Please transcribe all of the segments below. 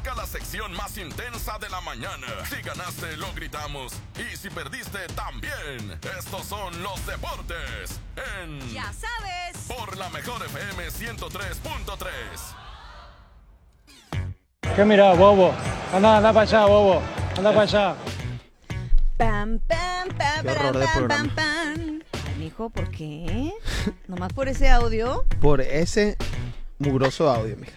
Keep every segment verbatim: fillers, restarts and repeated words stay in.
Arranca la sección más intensa de la mañana. Si ganaste, lo gritamos. Y si perdiste, también. Estos son los deportes en... Ya sabes. Por la mejor F M ciento tres punto tres. ¿Qué mira, bobo? Anda, anda para allá, bobo. Anda para allá. Pam, pam, pam, Qué horror de pam, pam, programa. pam. Ay, mijo, ¿por qué? ¿Nomás por ese audio? Por ese mugroso audio, mija.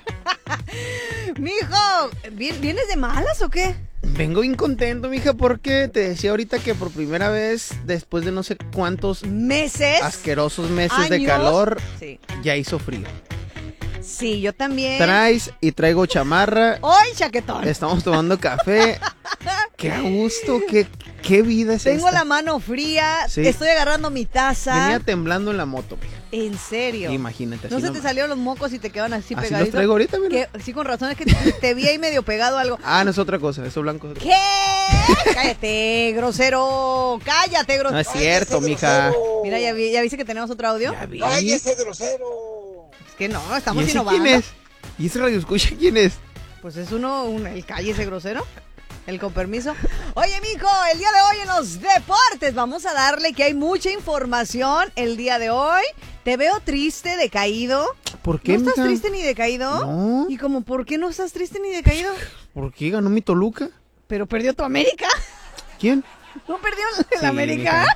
Mijo, ¿vi- ¿vienes de malas o qué? Vengo bien contento, mija, porque te decía ahorita que por primera vez, después de no sé cuántos ¿Meses? asquerosos meses de ¿Años? calor, Sí. ya hizo frío. Sí, yo también. Traes y traigo chamarra. ¡Hoy, chaquetón! Estamos tomando café. Qué a gusto, qué, qué vida es Tengo esta. la mano fría, Sí. estoy agarrando mi taza. Venía temblando en la moto, mija. En serio. Imagínate. ¿No así se te nomás. salieron los mocos y te quedaron así Así pegaditos? los traigo ahorita, mira. Que- Sí, con razón, es que te, te vi ahí medio pegado algo. Ah, no es otra cosa, eso blanco es otra ¿Qué? Cállate, grosero. Cállate, grosero. No es cierto, mija. Mira, ya, vi- ya viste que tenemos otro audio. Ya vi. ¡Cállese, grosero! Es que no, ¿Y estamos ese innovando. quién es? ¿Y ese radio escucha quién es? Pues es uno, un, el calle ese grosero. El con permiso. Oye, mijo, el día de hoy en los deportes vamos a darle que hay mucha información el día de hoy. Te veo triste, decaído. ¿Por qué, ¿No estás mija? triste ni decaído? No. ¿Y como por qué no estás triste ni decaído? ¿Por qué ganó mi Toluca? Pero perdió tu América. ¿Quién? ¿No perdió el Sí, América?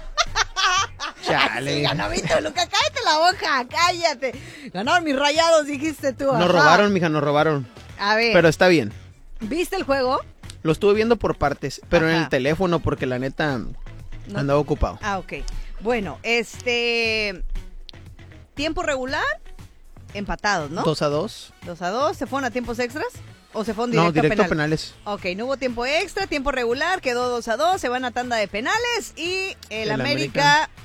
Chale. Sí, ganó mi Toluca. Cállate la boca, cállate. Ganaron mis Rayados, dijiste tú. Nos ajá. robaron, mija, nos robaron. A ver, Pero está bien. ¿viste el juego? Lo estuve viendo por partes, pero en Ajá. el teléfono porque la neta No- andaba ocupado. Ah, ok. Bueno, este... Tiempo regular, empatados, ¿no? Dos a dos. Dos a dos. ¿Se fueron a tiempos extras? ¿O se fueron No, directo, directo a a penal? penales. Ok, no hubo tiempo extra, tiempo regular, quedó dos a dos, se van a tanda de penales y el, El América, América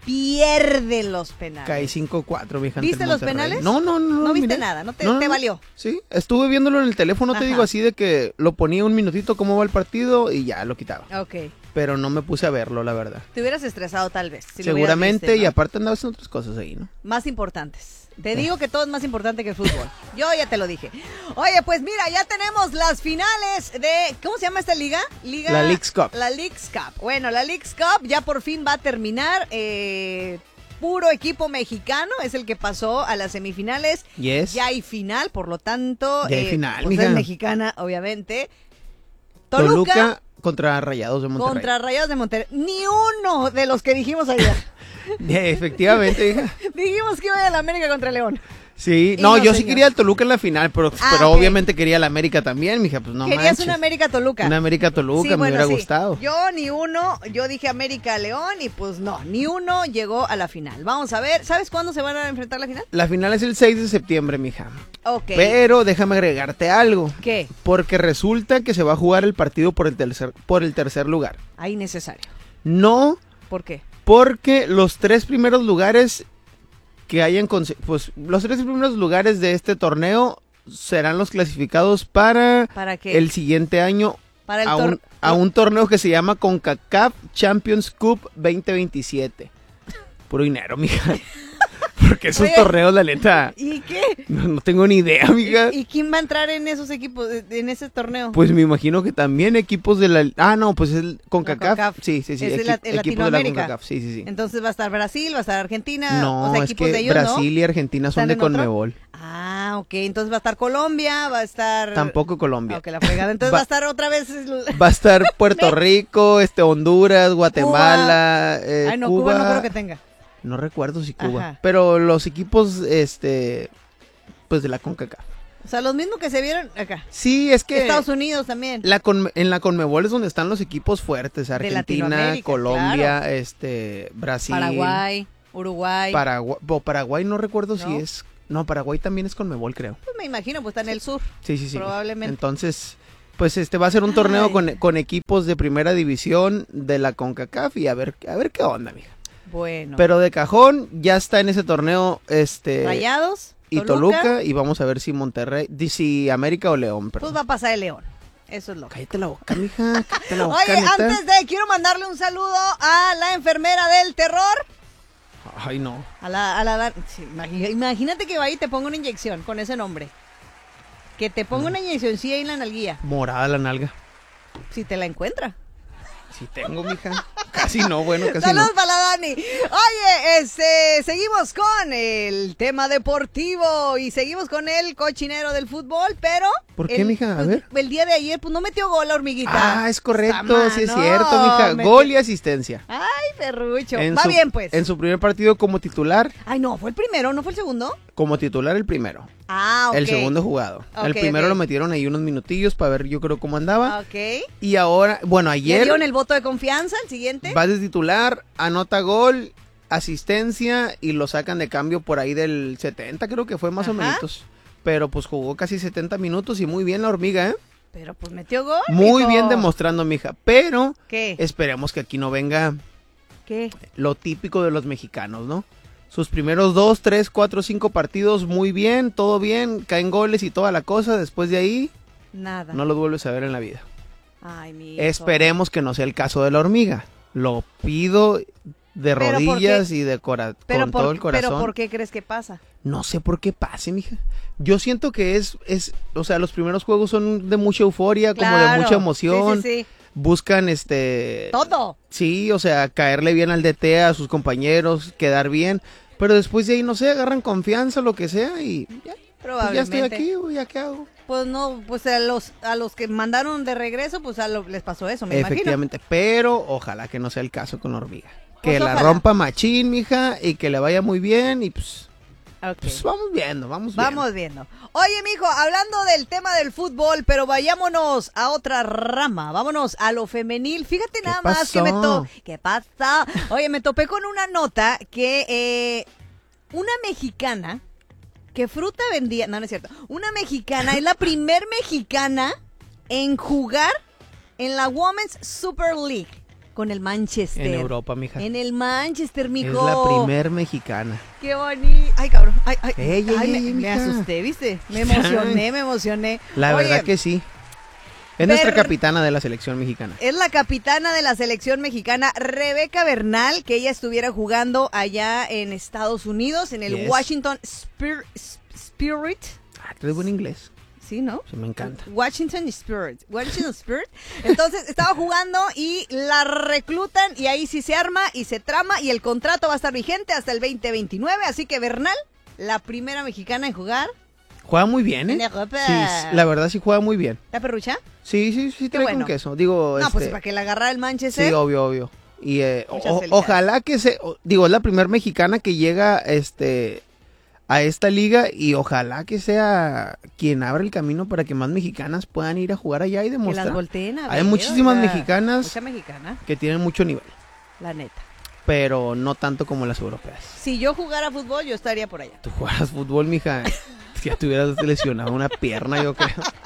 pierde los penales. Caí cinco cuatro, mija. ante ¿Viste el los Monterrey. penales? No, no, no. No viste miré. nada, no te, No, no, te no. valió. Sí, estuve viéndolo en el teléfono, te Ajá. digo así de que lo ponía un minutito cómo va el partido y ya lo quitaba. Ok, Pero no me puse a verlo, la verdad. te hubieras estresado tal vez. si lo hubieras Seguramente, visto, ¿no? y aparte andaba haciendo otras cosas ahí, ¿no? Más importantes. Te digo que todo es más importante que el fútbol. Yo ya te lo dije. Oye, pues mira, ya tenemos las finales de... ¿Cómo se llama esta liga? liga La Leagues Cup. La Leagues Cup. Bueno, la Leagues Cup ya por fin va a terminar. Eh, puro equipo mexicano es el que pasó a las semifinales. Yes. Ya hay final, por lo tanto... Ya hay final, pues mija. es mexicana, obviamente. Toluca, Toluca, contra Rayados de Monterrey. contra Rayados de Monterrey. Ni uno de los que dijimos ayer. Efectivamente, hija. Dijimos que iba a la América contra León. Sí, Y no, no, yo sí señor. quería el Toluca en la final, pero, Ah, pero ok. obviamente quería la América también, mija, pues no Querías manches. una América Toluca. Una América Toluca, Sí, me bueno, hubiera sí. gustado. Yo ni uno, yo dije América León y pues no, ni uno llegó a la final. Vamos a ver, ¿sabes cuándo se van a enfrentar la final? La final es el seis de septiembre, mija. Ok. Pero déjame agregarte algo. ¿Qué? Porque resulta que se va a jugar el partido por el tercer, por el tercer lugar. Ahí necesario. No ¿Por qué? porque los tres primeros lugares que hayan conse- pues los tres primeros lugares de este torneo serán los clasificados para ¿Para qué? el siguiente año Para el a, tor- un, a un torneo que se llama CONCACAF Champions Cup veinte veintisiete. Puro dinero, mija. Porque esos Oye. torneos, la neta, ¿Y qué? no, no tengo ni idea, mija. ¿Y, y quién va a entrar en esos equipos, en ese torneo? Pues me imagino que también equipos de la... Ah, no, pues el CONCACAF. CONCACAF. Sí, sí, sí. Es de equi- la- el equipos de la Latinoamérica. CONCACAF. Sí, sí, sí. Entonces va a estar Brasil, va a estar Argentina, No, o sea, es equipos que de ellos, Brasil ¿no? y Argentina son ¿Están de en otro? Conmebol. Ah, ok, entonces va a estar Colombia, va a estar... Tampoco Colombia. Ok, la fregada. Entonces Va- va, a estar otra vez... el- Va a estar Puerto Rico, este Honduras, Guatemala, eh, Ay, no, Cuba. Cuba no creo que tenga. No recuerdo si Cuba. Ajá. Pero los equipos, este, pues de la CONCACAF. O sea, los mismos que se vieron acá. Sí, es que Estados Unidos también. la con- en la Conmebol es donde están los equipos fuertes. Argentina, Latinoamérica, Colombia, claro. este, Brasil. Paraguay, Uruguay. Paraguay. o Paraguay no recuerdo si ¿No? es... No, Paraguay también es Conmebol, creo. Pues me imagino, pues está en el sur. Sí, sí, sí. Probablemente. Entonces, pues este va a ser un torneo Ay. con, con equipos de primera división de la CONCACAF y a ver, a ver qué onda, mija. Bueno. Pero de cajón ya está en ese torneo este Rayados, y Toluca, Toluca, y vamos a ver si Monterrey, di- si América o León, pues perdón. va a pasar el León. Eso es lo que... Cállate la boca, mija, cállate la boca, Oye, neta. antes de, quiero mandarle un saludo a la enfermera del terror. Ay, no. A la, a la, sí, imagi- imagínate que va y te ponga una inyección con ese nombre. Que te ponga una inyeccioncilla ahí en la nalguilla, Morada la nalga. si te la encuentra. Sí tengo, mija. Casi no, bueno, casi Saludos no. para la Dani. Oye, este, seguimos con el tema deportivo y seguimos con el cochinero del fútbol, pero... ¿Por qué, el, mija? A pues, ver. El día de ayer, pues no metió gol la hormiguita. Ah, es correcto, Sama, sí es no, cierto, mija. metió- Gol y asistencia. Ay, perrucho. En Va su- bien, pues. En su primer partido como titular, Ay, no, fue el primero, ¿no fue el segundo? como titular el primero. Ah, ok. El segundo jugado. el Ok, primero ok. lo metieron ahí unos minutillos para ver yo creo cómo andaba. Ok. Y ahora, bueno, ¿Le ayer dieron el voto de confianza el siguiente? va de titular, anota gol, asistencia y lo sacan de cambio por ahí del setenta, creo que fue más o Ajá. menos. Pero pues jugó casi setenta minutos y muy bien la hormiga, ¿eh? Pero pues metió gol. Muy mijo. bien demostrando, mija. Pero ¿Qué? esperemos que aquí no venga ¿Qué? lo típico de los mexicanos, ¿no? Sus primeros dos, tres, cuatro, cinco partidos muy bien, todo bien, caen goles y toda la cosa. Después de ahí, Nada. no los vuelves a ver en la vida. Ay, mi hijo. Esperemos que no sea el caso de la hormiga. Lo pido de Pero ¿por rodillas qué? y de cora Pero con por, todo el corazón. Pero ¿por qué crees que pasa? No sé por qué pase, mija. Yo siento que es, es, o sea, los primeros juegos son de mucha euforia, como de Claro. mucha emoción. Sí, sí, sí. Buscan, este... Todo. Sí, o sea, caerle bien al D T, a sus compañeros, quedar bien. Pero después de ahí, no sé, agarran confianza, lo que sea, y ya, pues Probablemente. ya estoy aquí, güey, ¿ya qué hago? Pues no, pues a los a los que mandaron de regreso, pues a lo, les pasó eso, me Efectivamente, pero ojalá que no sea el caso con la hormiga. Que Pues la ojalá. rompa machín, mija, y que le vaya muy bien, y pues, imagino. Ok. pues vamos viendo, vamos viendo. Vamos viendo. Oye, mijo, hablando del tema del fútbol, pero vayámonos a otra rama. Vámonos a lo femenil. Fíjate ¿Qué nada más que me pasó? to... ¿Qué pasa? Oye, me topé con una nota que eh, una mexicana que fruta vendía... No, no es cierto. Una mexicana es la primer mexicana en jugar en la Women's Super League con el Manchester. En Europa, mija. En el Manchester, mijo. Es la primer mexicana. Qué bonito. Ay, cabrón. Ay, ay. Ey, ey, Ay, me, ey, me mija. asusté, ¿viste? Me emocioné, me emocioné. La Oye, verdad que sí. Es nuestra Ver- capitana de la selección mexicana. es la capitana de la selección mexicana, Rebeca Bernal, que ella estuviera jugando allá en Estados Unidos, en el Yes. Washington Spir- Spirit. Ah, traes buen inglés. Sí, ¿no? Eso me encanta. Washington Spirit. Washington Spirit. Entonces estaba jugando y la reclutan y ahí sí se arma y se trama y el contrato va a estar vigente hasta el veinte veintinueve. Así que Bernal, la primera mexicana en jugar. Juega muy bien, ¿eh? En Europa. Sí, la verdad sí juega muy bien. ¿La perrucha? Sí, sí, sí, trae bueno. con queso. Digo, No, este, pues para que la agarrara el Manchester. sí, obvio, obvio. Y eh, Muchas o- felicidades. ojalá que se, o- digo, es la primer mexicana que llega, este, a esta liga y ojalá que sea quien abra el camino para que más mexicanas puedan ir a jugar allá y que demostrar. las volteen a Hay ver, muchísimas o sea, mexicanas Mucha mexicana, que tienen mucho nivel, la neta. pero no tanto como las europeas. Si yo jugara fútbol, yo estaría por allá. Tú juegas fútbol, mija, ya te hubieras lesionado una pierna, yo creo.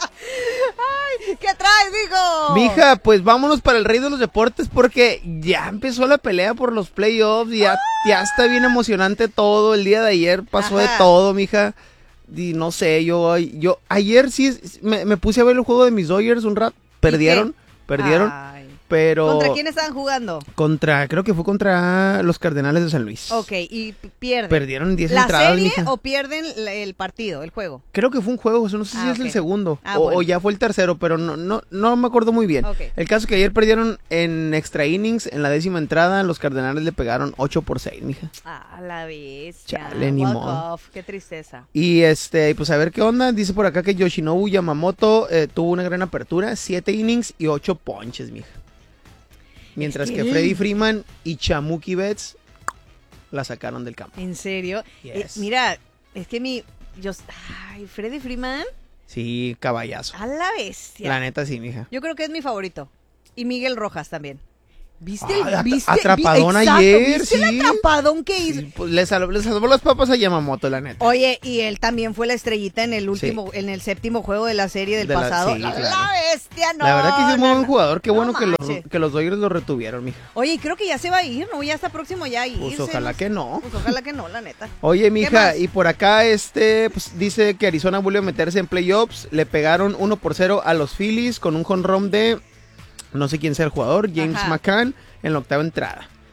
¿Qué traes, mijo? Mija, pues vámonos para el rey de los deportes porque ya empezó la pelea por los playoffs y ya, ya está bien emocionante todo. El día de ayer pasó Ajá. de todo, mija. Y no sé, yo, yo ayer sí me, me puse a ver el juego de mis Dodgers un rato. Perdieron, perdieron, Ay. pero ¿Contra quién estaban jugando? contra, creo que fue contra los Cardenales de San Luis. Ok, y p- pierden. Perdieron diez ¿La entradas, serie mija. o pierden la- el partido, el juego? Creo que fue un juego, no sé Ah, si es ok. el segundo Ah, o, bueno. o ya fue el tercero, pero no, no, no me acuerdo muy bien. Ok. El caso es que ayer perdieron en extra innings, en la décima entrada, los Cardenales le pegaron ocho por seis, mija. Ah, la bestia. Chale, ni Walk modo. off, qué tristeza. Y este, pues a ver qué onda, dice por acá que Yoshinobu Yamamoto eh, tuvo una gran apertura, siete innings y ocho ponches, mija. Mientras Es que que- Freddy Freeman y Chamuki Betts la sacaron del campo. ¿En serio? Eh, Yes. mira, es que mi... Yo, ay, Freddy Freeman, Sí, caballazo. a la bestia. La neta sí, mija. Yo creo que es mi favorito. Y Miguel Rojas también. ¿Viste? Ay, el- at- ¿viste? atrapadón vi- exacto, ayer, ¿viste sí. el atrapadón que hizo? Sí, pues, le, salvó, le salvó las papas a Yamamoto, la neta. Oye, y él también fue la estrellita en el último, en el séptimo juego de la serie del De la- pasado. sí, la, claro. la bestia, no. La verdad que sí es muy no, buen no. jugador. Qué No bueno que los, manches. que los Dodgers lo retuvieron, mija. Oye, y creo que ya se va a ir, ¿no? Ya está próximo ya a irse. Pues ojalá ¿no? que no. Pues ojalá que no, la neta. Oye, mija, más? y por acá este pues dice que Arizona vuelve a meterse en playoffs. Le pegaron uno por cero a los Phillies con un home run de no sé quién sea el jugador, James Ajá. McCann, en la octava entrada.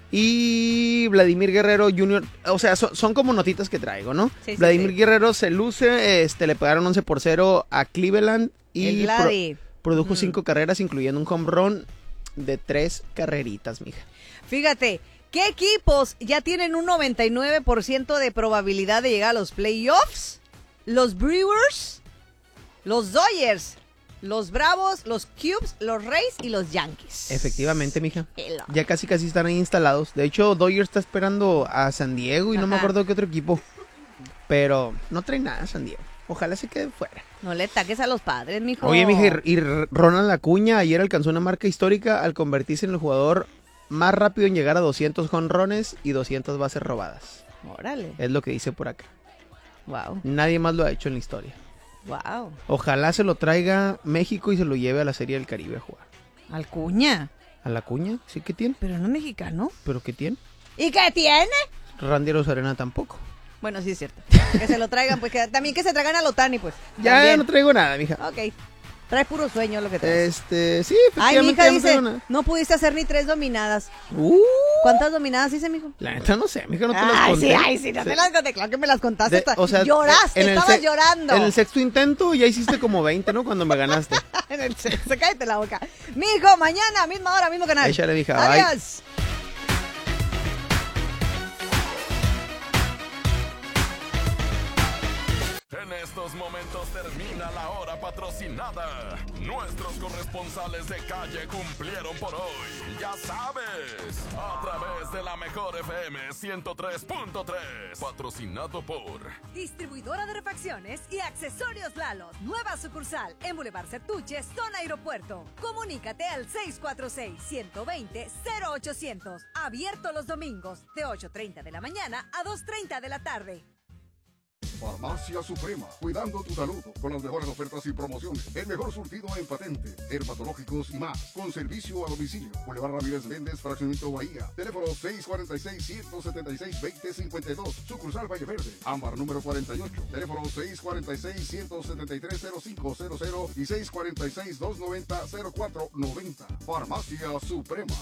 Y Vladimir Guerrero junior, o sea, son, son como notitas que traigo, ¿no? Sí, sí, Vladimir sí. Guerrero se luce, este, le pegaron once por cero a Cleveland El y pro- Vladi. produjo Ujú. cinco carreras, incluyendo un home run de tres carreritas, mija. Fíjate, ¿qué equipos ya tienen un noventa y nueve por ciento de probabilidad de llegar a los playoffs? Los Brewers, los Dodgers, los Bravos, los Cubs, los Rays y los Yankees. Efectivamente, mija. Hello. Ya casi casi están ahí instalados. De hecho, Dodgers está esperando a San Diego y no me Ajá. acuerdo qué otro equipo. Pero no trae nada San Diego. Ojalá se quede fuera. No le taques a los padres, mijo. Oye, mija, y, y Ronald Acuña ayer alcanzó una marca histórica al convertirse en el jugador más rápido en llegar a doscientos jonrones y doscientas bases robadas. Órale. Es lo que dice por acá. Wow, Nadie más lo ha hecho en la historia. wow. Ojalá se lo traiga México y se lo lleve a la Serie del Caribe a jugar. Alcuña. ¿A la Acuña? ¿Sí que tiene? Pero no es mexicano. ¿Pero qué tiene? ¿Y qué tiene? Randy Rosarena tampoco. Bueno, sí es cierto. Que se lo traigan, pues que también que se traigan a Lotani, pues. Ya También. no traigo nada, mija. Ok. Trae puro sueño lo que traes. Este, sí, Ay, mi efectivamente hija ya no dice, traigo nada. no pudiste hacer ni tres dominadas. Uh, ¿Cuántas dominadas hice, mijo? la neta no sé, mija, no te las Ay, conté. sí, ay, sí, no Sí. te las conté. Claro que me las contaste. De- hasta- o sea, lloraste, en el estabas se- llorando. En el sexto intento ya hiciste como veinte, ¿no? Cuando me ganaste. En el sexto, cállate la boca. Mijo, mañana, misma hora, mismo canal. Échale, mija, bye. Adiós. En estos momentos termina la hora patrocinada. Nuestros corresponsales de calle cumplieron por hoy. Ya sabes, a través de la mejor F M ciento tres punto tres. Patrocinado por Distribuidora de refacciones y accesorios Lalos. Nueva sucursal en Boulevard Sertuche, zona aeropuerto. Comunícate al seis cuatro seis, uno dos cero, cero ochocientos. Abierto los domingos de ocho treinta de la mañana a dos treinta de la tarde. Farmacia Suprema, cuidando tu salud con las mejores ofertas y promociones. El mejor surtido en patente, dermatológicos y más, con servicio a domicilio. Boulevard Ramírez Méndez, Fraccionamiento Bahía. Teléfono seis cuatro seis, uno siete seis, dos cero cinco dos. Sucursal Valle Verde. Ámbar número cuarenta y ocho. Teléfono seis cuatro seis, uno siete tres, cero cinco cero cero y seis cuatro seis, dos nueve cero, cero cuatro nueve cero. Farmacia Suprema.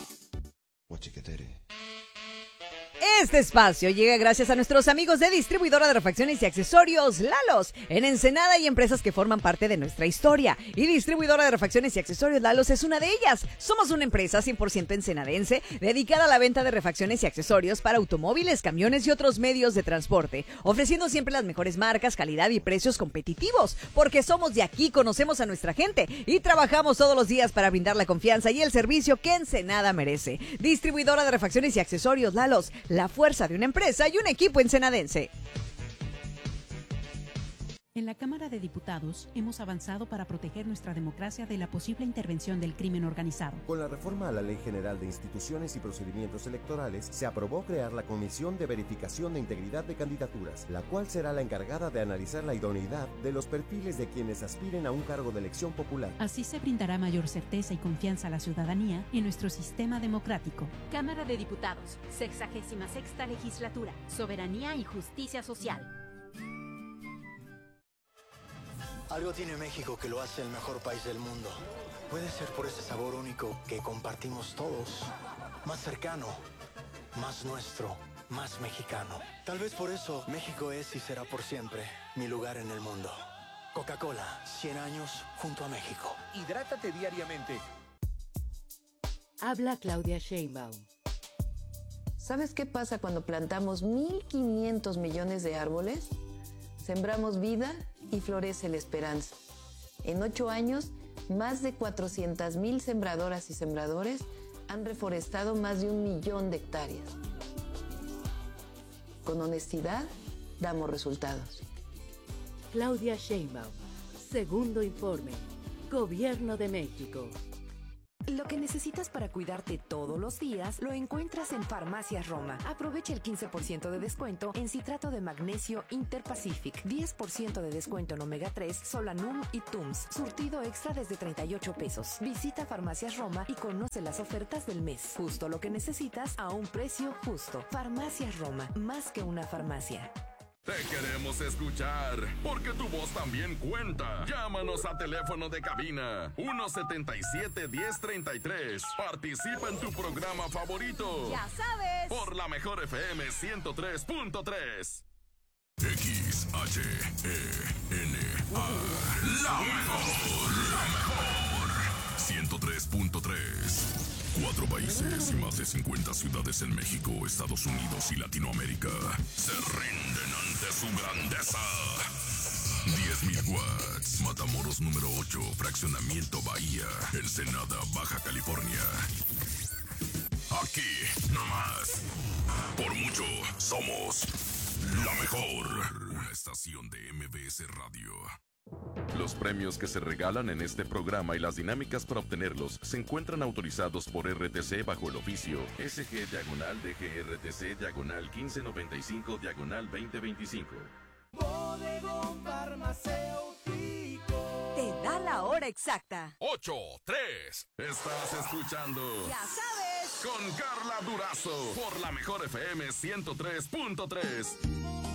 Este espacio llega gracias a nuestros amigos de Distribuidora de Refacciones y Accesorios Lalos, en Ensenada y empresas que forman parte de nuestra historia. Y Distribuidora de Refacciones y Accesorios Lalos es una de ellas. Somos una empresa cien por ciento ensenadense dedicada a la venta de refacciones y accesorios para automóviles, camiones y otros medios de transporte, ofreciendo siempre las mejores marcas, calidad y precios competitivos, porque somos de aquí, conocemos a nuestra gente y trabajamos todos los días para brindar la confianza y el servicio que Ensenada merece. Distribuidora de Refacciones y Accesorios Lalos, la fuerza de una empresa y un equipo ensenadense. En la Cámara de Diputados hemos avanzado para proteger nuestra democracia de la posible intervención del crimen organizado. Con la reforma a la Ley General de Instituciones y Procedimientos Electorales, se aprobó crear la Comisión de Verificación de Integridad de Candidaturas, la cual será la encargada de analizar la idoneidad de los perfiles de quienes aspiren a un cargo de elección popular. Así se brindará mayor certeza y confianza a la ciudadanía en nuestro sistema democrático. Cámara de Diputados, sexagésima sexta legislatura, soberanía y justicia social. Algo tiene México que lo hace el mejor país del mundo. Puede ser por ese sabor único que compartimos todos. Más cercano, más nuestro, más mexicano. Tal vez por eso México es y será por siempre mi lugar en el mundo. Coca-Cola, cien años junto a México. Hidrátate diariamente. Habla Claudia Sheinbaum. ¿Sabes qué pasa cuando plantamos mil quinientos millones de árboles? Sembramos vida y florece la esperanza. En ocho años, más de cuatrocientas mil sembradoras y sembradores han reforestado más de un millón de hectáreas. Con honestidad, damos resultados. Claudia Sheinbaum, segundo informe, Gobierno de México. Lo que necesitas para cuidarte todos los días lo encuentras en Farmacias Roma. Aprovecha el quince por ciento de descuento en citrato de magnesio Interpacific, diez por ciento de descuento en omega tres, Solanum y Tums. Surtido extra desde treinta y ocho pesos. Visita Farmacias Roma y conoce las ofertas del mes. Justo lo que necesitas a un precio justo. Farmacias Roma, más que una farmacia. Te queremos escuchar, porque tu voz también cuenta. Llámanos a teléfono de cabina uno setenta y siete, diez treinta y tres. Participa en tu programa favorito. Ya sabes. Por la mejor F M ciento tres punto tres. X H E N A. La mejor, la mejor. ciento tres punto tres. Cuatro países y más de cincuenta ciudades en México, Estados Unidos y Latinoamérica se rinden ante su grandeza. diez mil watts. Matamoros número ocho, Fraccionamiento Bahía, Ensenada, Baja California. Aquí, nomás. Por mucho, somos la mejor. Una estación de M B S Radio. Los premios que se regalan en este programa y las dinámicas para obtenerlos se encuentran autorizados por R T C bajo el oficio S G diagonal D G R T C diagonal quince noventa y cinco diagonal veinte veinticinco. Bodegón Farmacéutico te da la hora exacta. ocho tres. Estás escuchando. Ya sabes. Con Carla Durazo por la mejor F M ciento tres punto tres.